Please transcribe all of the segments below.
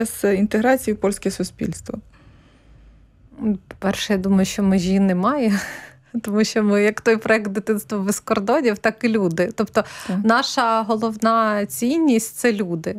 з інтеграції в польське суспільство? По-перше, я думаю, що межі немає. Тому що ми, як той проект «Дитинство без кордонів», так і люди. Тобто наша головна цінність – це люди.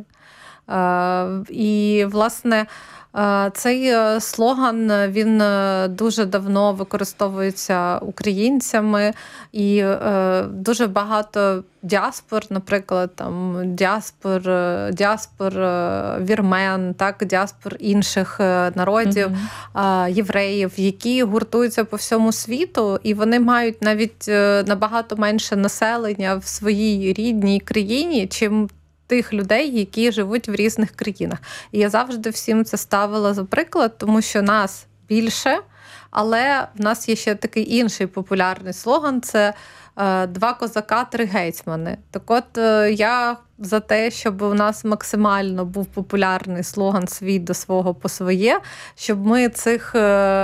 І, власне, цей слоган, він дуже давно використовується українцями, і дуже багато діаспор, наприклад, там діаспор вірмен, так, діаспор інших народів, євреїв, які гуртуються по всьому світу, і вони мають навіть набагато менше населення в своїй рідній країні, чим тих людей, які живуть в різних країнах. І я завжди всім це ставила за приклад, тому що нас більше, але в нас є ще такий інший популярний слоган – це «Два козака, три гетьмани». Так от, я за те, щоб у нас максимально був популярний слоган «Свій до свого по своє», щоб ми цих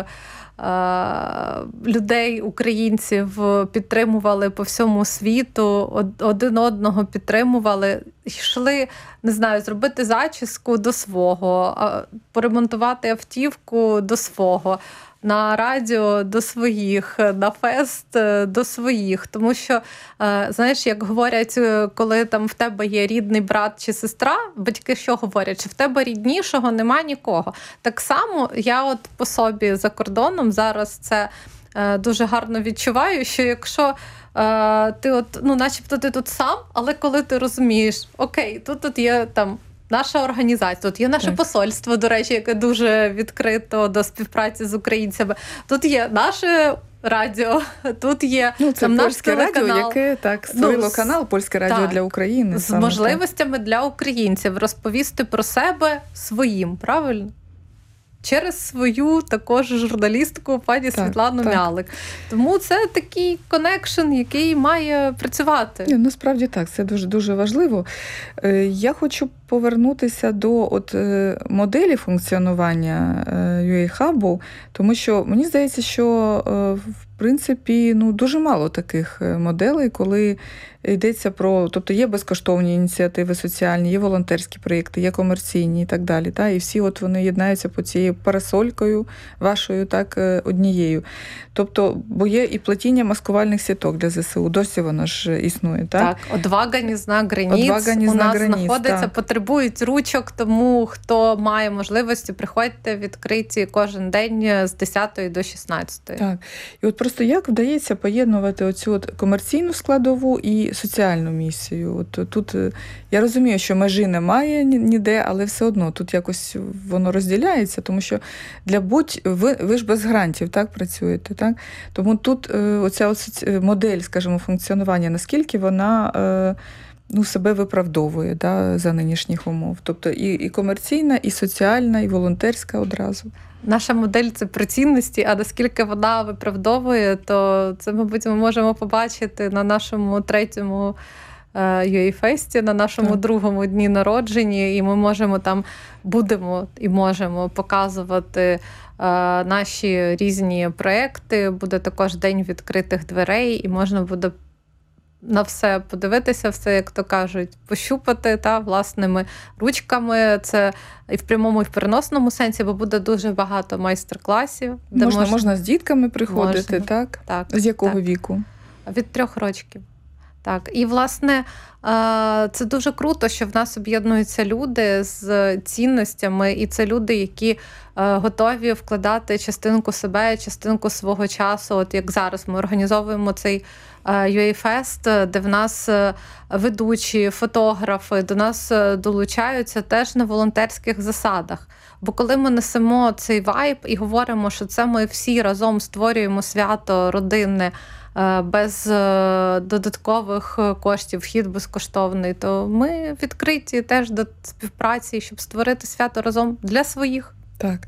людей, українців підтримували по всьому світу, один одного підтримували, йшли, не знаю, зробити зачіску до свого, поремонтувати автівку до свого, на радіо до своїх, на фест до своїх. Тому що, знаєш, як говорять, коли там в тебе є рідний брат чи сестра, батьки що говорять? Що в тебе ріднішого нема нікого. Так само я от по собі за кордоном зараз це дуже гарно відчуваю, що якщо ти от, ну, начебто ти тут сам, але коли ти розумієш, окей, тут є там наша організація, тут є наше посольство, до речі, яке дуже відкрито до співпраці з українцями. Тут є наше радіо, тут є це там наш польське радіо, яке створило канал «Польське радіо для України». З можливостями для українців розповісти про себе своїм, правильно? Через свою також журналістку пані Світлану Мялик. Тому це такий конекшн, який має працювати. Насправді так, це дуже важливо. Я хочу повернутися до моделі функціонування UA Hub, тому що мені здається, що в принципі дуже мало таких моделей, коли йдеться про, тобто є безкоштовні ініціативи соціальні, є волонтерські проєкти, є комерційні і так далі. І всі вони єднаються під цією парасолькою вашою, однією. Тобто, бо є і плетіння маскувальних сіток для ЗСУ, досі воно ж існує. Так, «Одвага не зна границь» у нас знаходиться, потребують ручок, тому хто має можливості, приходьте відкриті кожен день з 10 до 16. Так. І от просто як вдається поєднувати оцю комерційну складову і соціальну місію? Тут я розумію, що межі немає ніде, але все одно тут якось воно розділяється, тому що ви ж без грантів працюєте, так? Тому тут оця модель, скажімо, функціонування, наскільки вона себе виправдовує за нинішніх умов. Тобто і комерційна, і соціальна, і волонтерська одразу. Наша модель – це про цінності, а наскільки вона виправдовує, то це, мабуть, ми можемо побачити на нашому 3-му UA-фесті, на нашому 2-му дні народження, і ми будемо і можемо показувати наші різні проекти. Буде також день відкритих дверей, і можна буде на все подивитися, все, як то кажуть, пощупати власними ручками. Це і в прямому, і в переносному сенсі, бо буде дуже багато майстер-класів. Де можна з дітками приходити, так? Так. З якого віку? Від 3 років. Так. І, власне, це дуже круто, що в нас об'єднуються люди з цінностями, і це люди, які готові вкладати частинку себе, частинку свого часу. От як зараз ми організовуємо цей UA-фест, де в нас ведучі, фотографи до нас долучаються теж на волонтерських засадах. Бо коли ми несемо цей вайб і говоримо, що це ми всі разом створюємо свято родинне, без додаткових коштів, вхід безкоштовний, то ми відкриті теж до співпраці, щоб створити свято разом для своїх. Так.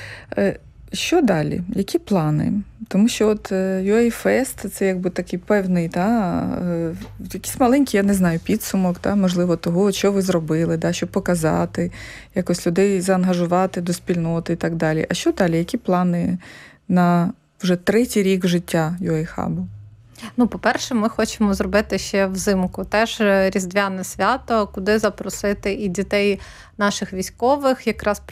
Що далі? Які плани? Тому що UA-фест – це якби такий певний, якийсь маленький, я не знаю, підсумок, можливо, того, що ви зробили, щоб показати, якось людей заангажувати до спільноти і так далі. А що далі? Які плани на вже 3-й рік життя UA Hub? Ну, по-перше, ми хочемо зробити ще взимку теж різдвяне свято, куди запросити і дітей наших військових, якраз